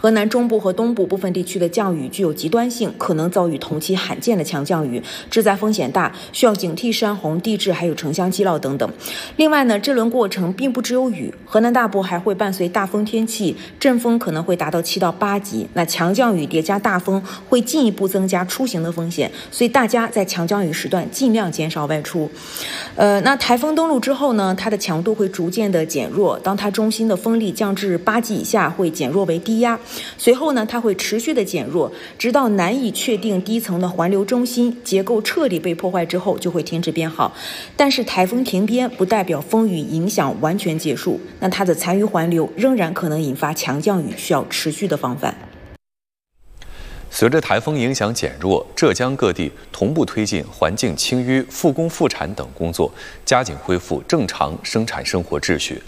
河南中部和东部部分地区的降雨具有极端性，可能遭遇同期罕见的强降雨，致灾风险大，需要警惕山洪、地质还有城乡积涝等等。另外呢，这轮过程并不只有雨，河南大部还会伴随大风天气，阵风可能会达到7到8级。那强降雨叠加大风会进一步增加出行的风险，所以大家在强降雨时段尽量减少外出。那台风登陆之后呢，它的强度会逐渐的减弱，当它中心的风力降至8级以下，会减弱为低压。随后呢，它会持续的减弱，直到难以确定低层的环流中心结构彻底被破坏之后，就会停止变好。但是台风停边不代表风雨影响完全结束，那它的残余环流仍然可能引发强降雨，需要持续的防范。 随着台风影响减弱，浙江各地同步推进环境清淤、复工复产等工作，加紧恢复正常生产生活秩序。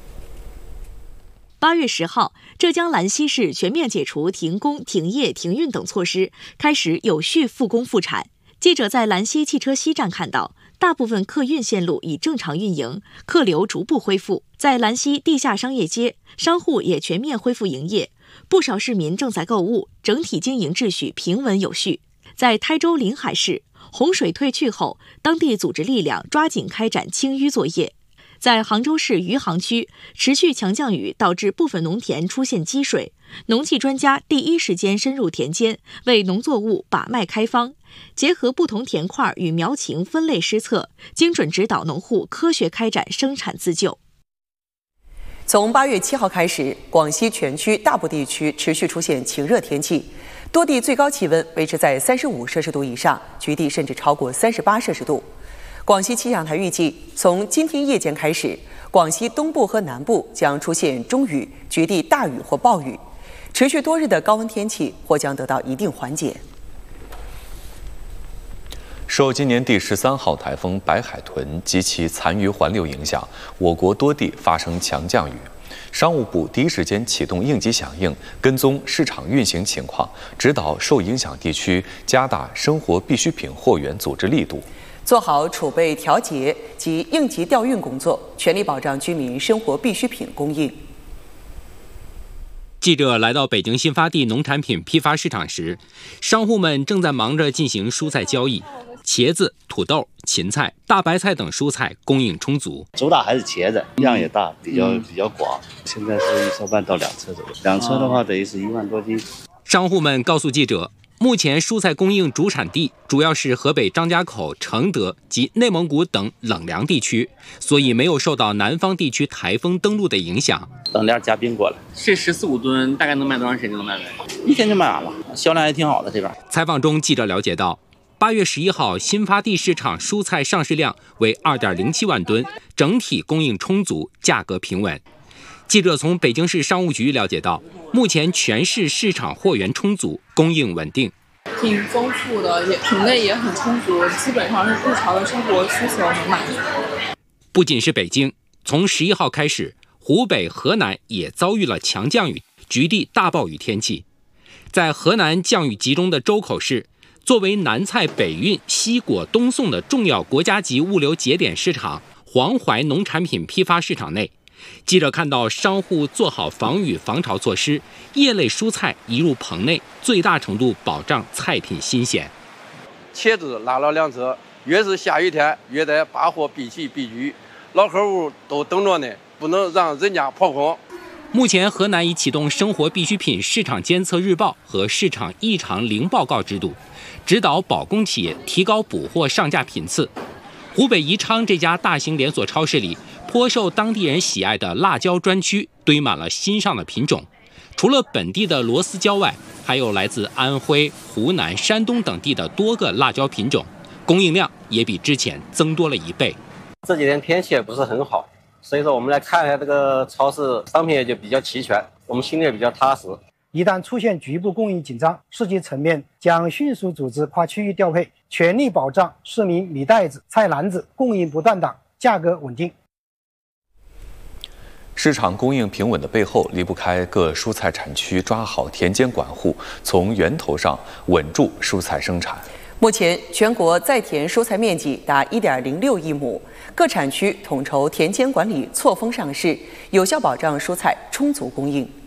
8月10号，浙江兰溪市全面解除停工、停业、停运等措施，开始有序复工复产。记者在兰溪汽车西站看到，大部分客运线路已正常运营，客流逐步恢复。在兰溪地下商业街，商户也全面恢复营业，不少市民正在购物，整体经营秩序平稳有序。在台州临海市，洪水退去后，当地组织力量抓紧开展清淤作业。在杭州市余杭区，持续强降雨导致部分农田出现积水，农技专家第一时间深入田间，为农作物把脉开方，结合不同田块与苗情分类施测，精准指导农户科学开展生产自救。 从8月7号开始，广西全区大部地区持续出现晴热天气，多地最高气温维持在35摄氏度以上，局地甚至超过38摄氏度。广西气象台预计，从今天夜间开始，广西东部和南部将出现中雨，局地大雨或暴雨，持续多日的高温天气或将得到一定缓解。 受今年第13号台风白海豚及其残余环流影响，我国多地发生强降雨。商务部第一时间启动应急响应，跟踪市场运行情况，指导受影响地区加大生活必需品货源组织力度， 做好储备调节及应急调运工作，全力保障居民生活必需品供应。 记者来到北京新发地农产品批发市场时，商户们正在忙着进行蔬菜交易。茄子、土豆、芹菜、大白菜等蔬菜供应充足， 主打还是茄子，量也大，比较广。现在是1车半到2车左右，2车的话等于是1万多斤。 商户们告诉记者，目前蔬菜供应主产地主要是河北张家口、承德及内蒙古等冷凉地区，所以没有受到南方地区台风登陆的影响。 等点加冰过来， 这14、15吨大概能卖多长时间就能卖完 ？1天就卖完了，销量也挺好的这边。 采访中，记者了解到，8月11号，新发地市场蔬菜上市量为2.07万吨，整体供应充足，价格平稳。记者从北京市商务局了解到，目前全市市场货源充足，供应稳定， 挺丰富的，品类也很充足，基本上是日常的生活需求能满足。 不仅是北京，从11号开始，湖北、河南也遭遇了强降雨，局地大暴雨天气。在河南降雨集中的周口市，作为南菜北运、西果东送的重要国家级物流节点市场黄淮农产品批发市场内，记者看到商户做好防雨防潮措施，叶类蔬菜移入棚内，最大程度保障菜品新鲜。 茄子拉了2车，越是下雨天，越得把货必齐必举，老客户都等着呢，不能让人家破空。 目前，河南已启动生活必需品市场监测日报和市场异常零报告制度，指导保供企业提高补货上架频次。湖北宜昌这家大型连锁超市里，颇受当地人喜爱的辣椒专区堆满了新上的品种，除了本地的螺丝椒外，还有来自安徽、湖南、山东等地的多个辣椒品种，供应量也比之前增多了1倍。 这几天天气也不是很好，所以说我们来看一下这个超市商品也就比较齐全，我们心里也比较踏实。 一旦出现局部供应紧张，市级层面将迅速组织跨区域调配，全力保障市民米袋子、菜篮子供应不断档，价格稳定。 市场供应平稳的背后，离不开各蔬菜产区抓好田间管护，从源头上稳住蔬菜生产。 目前，全国在田蔬菜面积达1.06亿亩，各产区统筹田间管理，错峰上市，有效保障蔬菜充足供应。